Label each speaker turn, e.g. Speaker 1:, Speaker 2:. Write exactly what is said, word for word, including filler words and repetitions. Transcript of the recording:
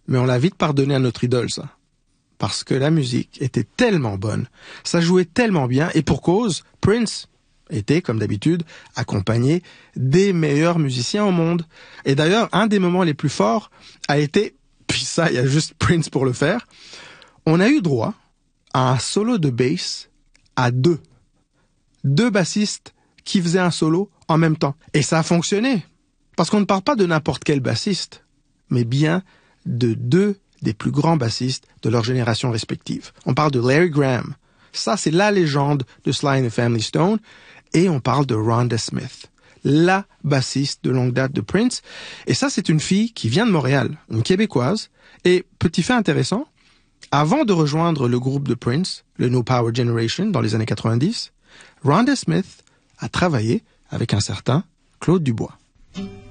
Speaker 1: Mais on l'a vite pardonné à notre idole, ça. Parce que la musique était tellement bonne, ça jouait tellement bien, et pour cause, Prince était, comme d'habitude, accompagné des meilleurs musiciens au monde. Et d'ailleurs, un des moments les plus forts a été, puis ça, il y a juste Prince pour le faire, on a eu droit à un solo de bass à deux. Deux bassistes qui faisaient un solo en même temps. Et ça a fonctionné. Parce qu'on ne parle pas de n'importe quel bassiste, mais bien de deux des plus grands bassistes de leur génération respective. On parle de Larry Graham. Ça, c'est la légende de Sly and the Family Stone. Et on parle de Rhonda Smith, la bassiste de longue date de Prince. Et ça, c'est une fille qui vient de Montréal, une Québécoise. Et petit fait intéressant, avant de rejoindre le groupe de Prince, le No Power Generation, dans les années quatre-vingt-dix, Rhonda Smith a travaillé avec un certain Claude Dubois.